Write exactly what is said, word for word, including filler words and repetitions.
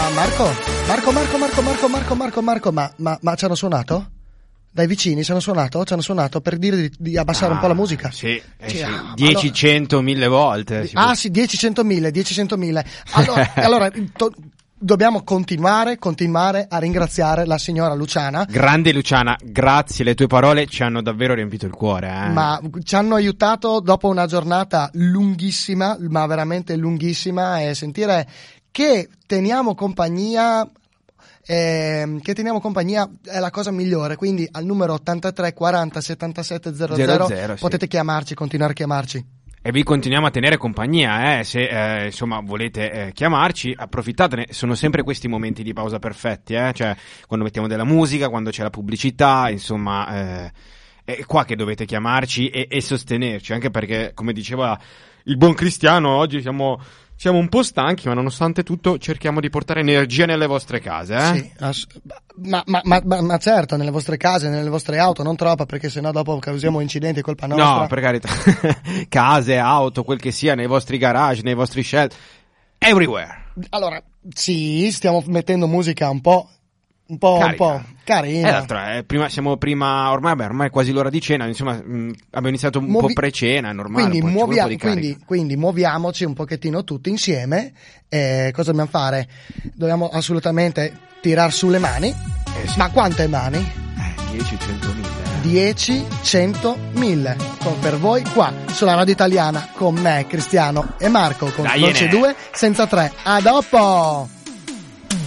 Marco, Marco, Marco, Marco, Marco, Marco, Marco, Marco, ma, ma, ma ci hanno suonato? Dai vicini ci hanno suonato? Ci hanno suonato per dire di, di abbassare ah, un po' la musica? Sì, eh sì, sì. Ah, dieci, allora... cento, mille volte. Ah può... sì, dieci, cento, mille, dieci, cento, mille. Allora, allora to... dobbiamo continuare, continuare a ringraziare la signora Luciana. Grande Luciana, grazie, le tue parole ci hanno davvero riempito il cuore. Eh. Ma ci hanno aiutato dopo una giornata lunghissima, ma veramente lunghissima, e sentire che teniamo compagnia... Eh, che teniamo compagnia è la cosa migliore. Quindi al numero ottantatré quaranta settantasette zero zero, zero, zero potete sì. chiamarci, continuare a chiamarci. E vi continuiamo a tenere compagnia, eh? Se eh, insomma volete eh, chiamarci, approfittatene, sono sempre questi momenti di pausa perfetti, eh? Cioè quando mettiamo della musica, quando c'è la pubblicità, insomma eh, è qua che dovete chiamarci e, e sostenerci, anche perché, come diceva il buon Cristiano, oggi siamo... Siamo un po' stanchi, ma nonostante tutto cerchiamo di portare energia nelle vostre case, eh? Sì, ass- ma, ma, ma, ma certo, nelle vostre case, nelle vostre auto, non troppa, perché sennò dopo causiamo incidenti, colpa nostra. No, per carità. Case, auto, quel che sia, nei vostri garage, nei vostri shelter, everywhere. Allora, sì, stiamo mettendo musica un po'... Un po', un po' carina. Eh, eh, prima, siamo prima, ormai, beh, ormai è quasi l'ora di cena, insomma, mh, abbiamo iniziato un Muovi... po' pre-cena, è normale. Quindi, un po', muovia... un po' quindi, quindi muoviamoci un pochettino tutti insieme. Eh, cosa dobbiamo fare? Dobbiamo assolutamente tirar su le mani. Eh, sì. Ma quante mani? Eh, dieci, cento, mille. dieci, cento, mille. Per voi qua, sulla radio italiana, con me, Cristiano e Marco, con Voce due, senza tre. A dopo!